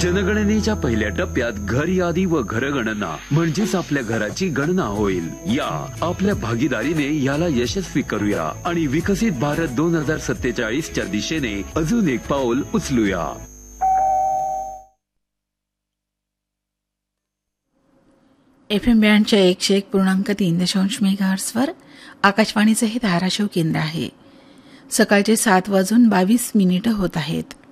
जनगणनेच्या पहिल्या टप्प्यात घर यादी व घरगणना म्हणजेच आपल्या घराची गणना होईल. या आपल्या भागीदारीने याला यशस्वी करूया आणि विकसित भारत 2047च्या दिशेने अजून एक पाऊल उचलूया. FM बँडच्या 101.3 मेगाहर्ट्झवर आकाशवाणीचे हे धाराशिव केंद्र आहे. सकाळचे 7:22 होत आहेत.